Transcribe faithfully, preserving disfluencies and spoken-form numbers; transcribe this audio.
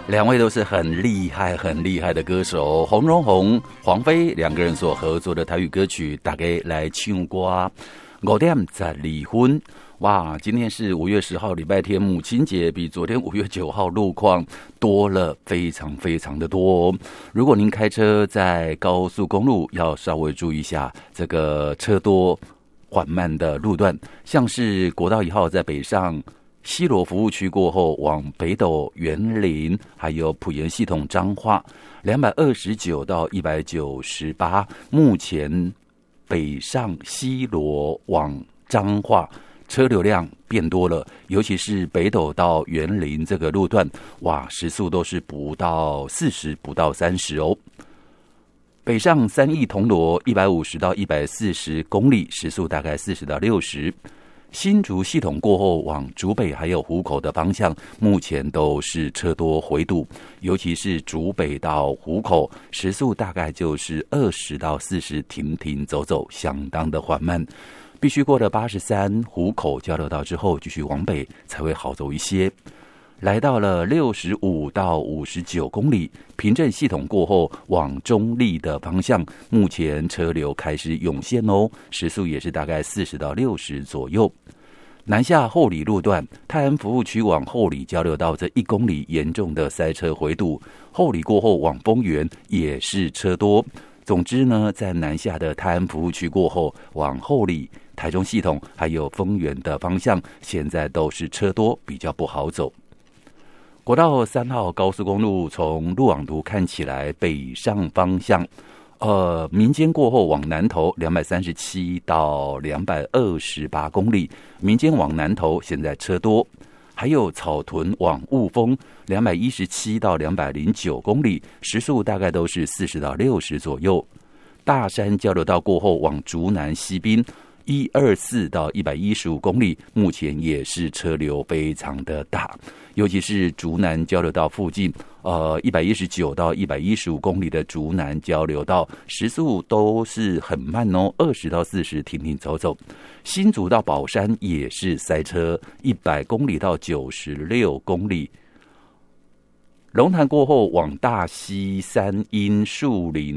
两位都是很厉害、很厉害的歌手，洪荣宏、黄飞两个人所合作的台语歌曲，大家来唱歌。五点才离婚，哇！今天是五月十号，礼拜天，母亲节，比昨天五月九号路况多了非常非常的多哦。如果您开车在高速公路，要稍微注意一下这个车多缓慢的路段，像是国道一号在北上西螺服务区过后，往北斗、园林还有埔盐系统彰化两百二十九到一百九十八，目前北上西螺往彰化车流量变多了，尤其是北斗到园林这个路段，哇，时速都是不到四十，不到三十哦。北上三义铜锣一百五十到一百四十公里，时速大概四十到六十。新竹系统过后往竹北还有湖口的方向，目前都是车多回堵，尤其是竹北到湖口，时速大概就是二十到四十，停停走走，相当的缓慢。必须过了八十三湖口交流道之后，继续往北才会好走一些。来到了六十五到五十九公里，平镇系统过后往中立的方向，目前车流开始涌现哦，时速也是大概四十到六十左右。南下后里路段，泰安服务区往后里交流道这一公里严重的塞车回堵，后里过后往丰原也是车多。总之呢，在南下的泰安服务区过后，往后里、台中系统还有丰原的方向，现在都是车多，比较不好走。国道三号高速公路从路网图看起来，北上方向，呃，民间过后往南投两百三十七到两百二十八公里，民间往南投现在车多。还有草屯往雾峰两百一十七到两百零九公里，时速大概都是四十到六十左右。大山交流道过后往竹南西滨一二四到一百一十五公里，目前也是车流非常的大，尤其是竹南交流道附近，呃，一百一十九到一百一十五公里的竹南交流道，时速都是很慢哦，二十到四十，停停走走。新竹到宝山也是塞车，一百公里到九十六公里。龙潭过后往大溪、三阴、树林、